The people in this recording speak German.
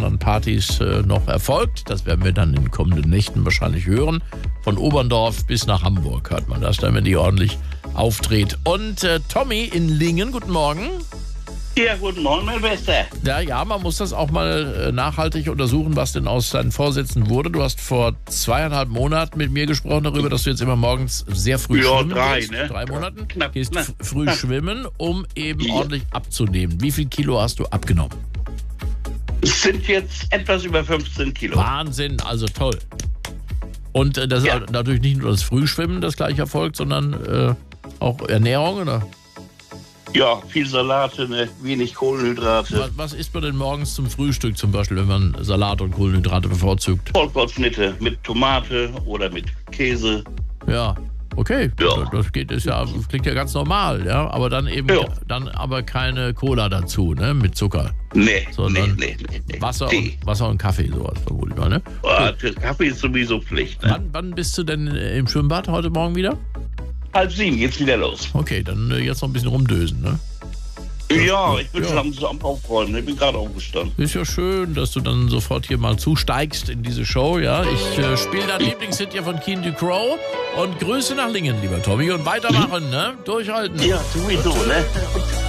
anderen Partys noch erfolgt. Das werden wir dann in den kommenden Nächten wahrscheinlich hören. Von Oberndorf bis nach Hamburg hört man das dann, wenn die ordentlich auftritt. Und Tommy in Lingen, guten Morgen. Ja, guten Morgen, mein Bester. Ja, man muss das auch mal nachhaltig untersuchen, was denn aus deinen Vorsätzen wurde. Du hast vor 2,5 Monaten mit mir gesprochen darüber, dass du jetzt immer morgens sehr früh schwimmen gehst. 3 Monaten. Gehst früh schwimmen, um eben ordentlich abzunehmen. Wie viel Kilo hast du abgenommen? Es sind jetzt etwas über 15 Kilo. Wahnsinn, also toll. Und das ist natürlich nicht nur das Frühschwimmen, das gleich erfolgt, sondern auch Ernährung, oder? Ja, viel Salate, wenig Kohlenhydrate. Was isst man denn morgens zum Frühstück zum Beispiel, wenn man Salat und Kohlenhydrate bevorzugt? Vollkornschnitte mit Tomate oder mit Käse. Ja, okay. Ja. Das klingt ja ganz normal, ja. Aber dann eben dann aber keine Cola dazu, ne? Mit Zucker. Nee. Wasser und Kaffee, sowas vermutlich mal, ne? Kaffee ist sowieso Pflicht. Ne? Wann bist du denn im Schwimmbad heute Morgen wieder? 6:30 geht's wieder los. Okay, dann jetzt noch ein bisschen rumdösen, ne? Ja, ich bin schon am Aufräumen. Ich bin gerade aufgestanden. Ist ja schön, dass du dann sofort hier mal zusteigst in diese Show, ja. Ich spiele dein Lieblingshit hier von Keen Ducrow und Grüße nach Lingen, lieber Tommy. Und weitermachen, ne? Durchhalten. Ja, sowieso, ne?